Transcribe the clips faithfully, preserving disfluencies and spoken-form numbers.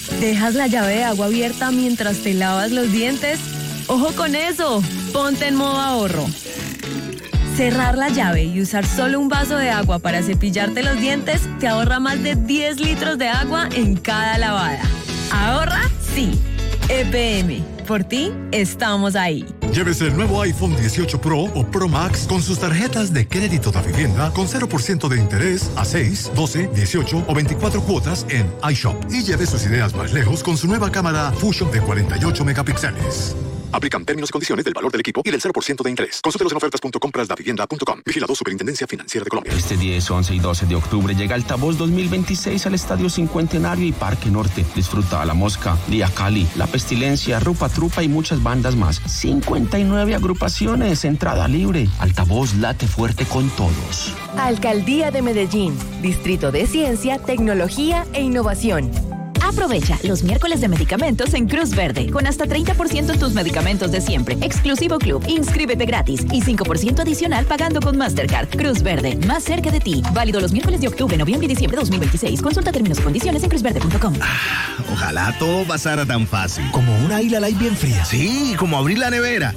¿Dejas la llave de agua abierta mientras te lavas los dientes? ¡Ojo con eso! Ponte en modo ahorro. Cerrar la llave y usar solo un vaso de agua para cepillarte los dientes te ahorra más de diez litros de agua en cada lavada. ¿Ahorra? Sí. E P M. Por ti, estamos ahí. Llévese el nuevo iPhone dieciocho Pro o Pro Max con sus tarjetas de crédito de vivienda con cero por ciento de interés a seis, doce, dieciocho o veinticuatro cuotas en iShop. Y lleve sus ideas más lejos con su nueva cámara Fusion de cuarenta y ocho megapíxeles. Aplican términos y condiciones del valor del equipo y del cero por ciento de interés. Consúltelos en ofertas punto compras da vivienda punto com. Vigilado Superintendencia Financiera de Colombia. Este diez, once y doce de octubre llega Altavoz dos mil veintiséis al Estadio Cincuentenario y Parque Norte. Disfruta a La Mosca, Día Cali, La Pestilencia, Rupa Trupa y muchas bandas más. cincuenta y nueve agrupaciones, entrada libre. Altavoz late fuerte con todos. Alcaldía de Medellín. Distrito de Ciencia, Tecnología e Innovación. Aprovecha los miércoles de medicamentos en Cruz Verde, con hasta treinta por ciento en tus medicamentos de siempre. Exclusivo Club, inscríbete gratis y cinco por ciento adicional pagando con Mastercard. Cruz Verde, más cerca de ti. Válido los miércoles de octubre, noviembre y diciembre de dos mil veintiséis. Consulta términos y condiciones en cruz verde punto com. Ah, ojalá todo pasara tan fácil. Como una Águila Light bien fría. Sí, como abrir la nevera.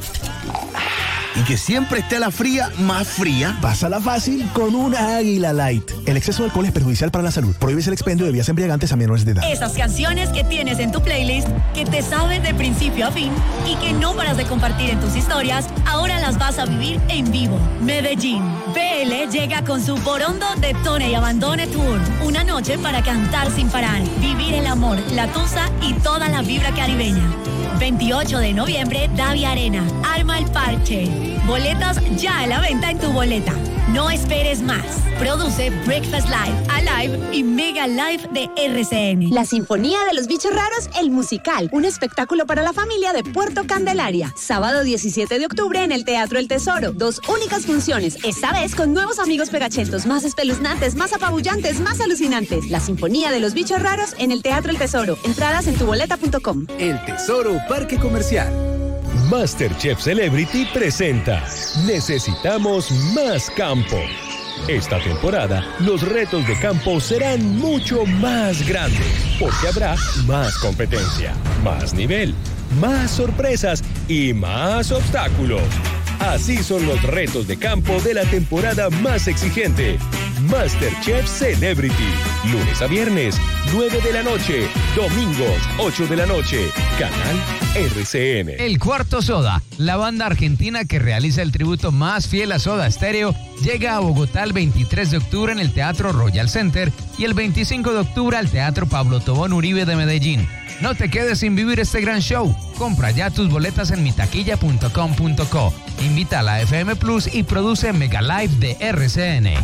Y que siempre esté la fría más fría. Pásala fácil con una Águila Light. El exceso de alcohol es perjudicial para la salud. Prohíbes el expendio de bebidas embriagantes a menores de edad. Esas canciones que tienes en tu playlist, que te sabes de principio a fin y que no paras de compartir en tus historias, ahora las vas a vivir en vivo. Medellín. B L llega con su Borondo Detone y Abandone Tour. Una noche para cantar sin parar, vivir el amor, la tusa y toda la vibra caribeña. veintiocho de noviembre, Davia Arena. Arma el parche. Boletas ya a la venta en tu boleta. No esperes más. Produce Breakfast Live, Alive y Mega Live de R C N. La Sinfonía de los Bichos Raros, el musical. Un espectáculo para la familia de Puerto Candelaria. Sábado diecisiete de octubre en el Teatro El Tesoro. Dos únicas funciones. Esta vez con nuevos amigos pegachetos, más espeluznantes, más apabullantes, más alucinantes. La Sinfonía de los Bichos Raros en el Teatro El Tesoro. Entradas en tu boleta punto com. El Tesoro Parque Comercial. MasterChef Celebrity presenta Necesitamos más campo. Esta temporada, los retos de campo serán mucho más grandes, porque habrá más competencia, más nivel, más sorpresas y más obstáculos. Así son los retos de campo de la temporada más exigente. MasterChef Celebrity. Lunes a viernes, nueve de la noche. Domingos, ocho de la noche. Canal R C N. El Cuarto Soda, la banda argentina que realiza el tributo más fiel a Soda Stereo, llega a Bogotá el veintitrés de octubre en el Teatro Royal Center y el veinticinco de octubre al Teatro Pablo Tobón Uribe de Medellín. No te quedes sin vivir este gran show. Compra ya tus boletas en mi taquilla punto com punto co. Invita a la F M Plus y produce Mega Live de R C N.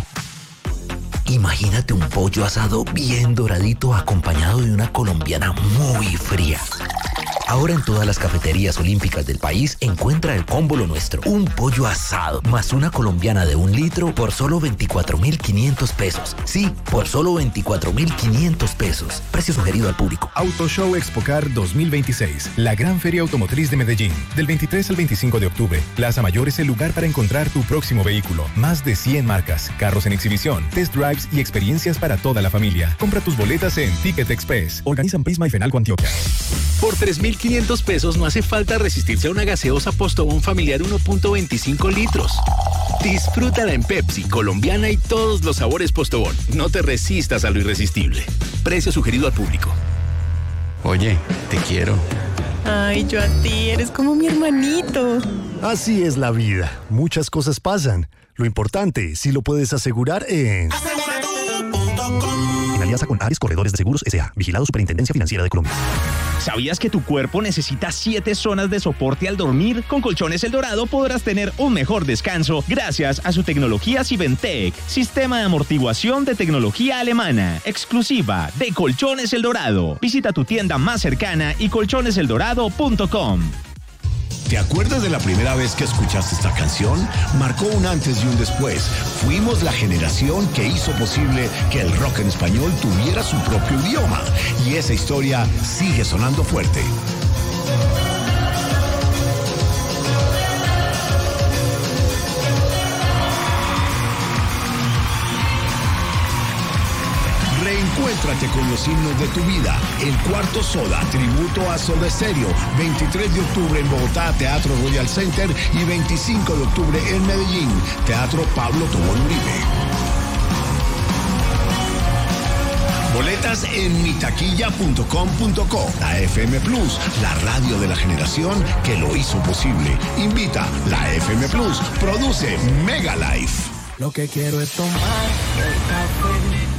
Imagínate un pollo asado bien doradito acompañado de una colombiana muy fría. Ahora en todas las cafeterías olímpicas del país encuentra el combo Lo Nuestro. Un pollo asado más una colombiana de un litro por solo veinticuatro mil quinientos pesos. Sí, por solo veinticuatro mil quinientos pesos. Precio sugerido al público. Auto Show Expocar dos mil veintiséis. La gran feria automotriz de Medellín. Del veintitrés al veinticinco de octubre. Plaza Mayor es el lugar para encontrar tu próximo vehículo. Más de cien marcas, carros en exhibición, test drives y experiencias para toda la familia. Compra tus boletas en Ticket Express. Organizan Prisma y Fenalco Antioquia. Por tres mil quinientos pesos no hace falta resistirse a una gaseosa Postobón familiar uno punto veinticinco litros. Disfrútala en Pepsi, colombiana y todos los sabores Postobón. No te resistas a lo irresistible. Precio sugerido al público. Oye, te quiero. Ay, yo a ti, eres como mi hermanito. Así es la vida. Muchas cosas pasan. Lo importante, si lo puedes asegurar en... En alianza con Ares Corredores de Seguros S A Vigilado Superintendencia Financiera de Colombia. ¿Sabías que tu cuerpo necesita siete zonas de soporte al dormir? Con Colchones El Dorado podrás tener un mejor descanso gracias a su tecnología Civentec, sistema de amortiguación de tecnología alemana, exclusiva de Colchones El Dorado. Visita tu tienda más cercana y colchones el dorado punto com. ¿Te acuerdas de la primera vez que escuchaste esta canción? Marcó un antes y un después. Fuimos la generación que hizo posible que el rock en español tuviera su propio idioma. Y esa historia sigue sonando fuerte. Encuéntrate con los himnos de tu vida. El Cuarto Soda, tributo a Soda Stereo. veintitrés de octubre en Bogotá, Teatro Royal Center. Y veinticinco de octubre en Medellín, Teatro Pablo Tobón Uribe. Boletas en mitaquilla punto com punto co. La F M Plus, la radio de la generación que lo hizo posible. Invita la F M Plus. Produce Mega Life. Lo que quiero es tomar el café